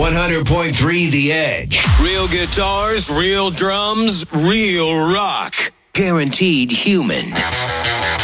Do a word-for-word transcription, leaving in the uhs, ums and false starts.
one hundred point three The Edge. Real guitars, real drums, real rock. Guaranteed human.